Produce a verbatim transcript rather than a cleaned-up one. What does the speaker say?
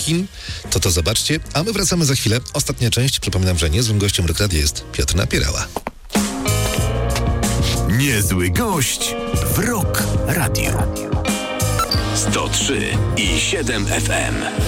kim, to to zobaczcie, a my wracamy za chwilę. Ostatnia część. Przypominam, że niezłym gościem Rock Radia jest Piotr Napierała. Niezły gość w Rock Radio. sto trzy i siedem F M.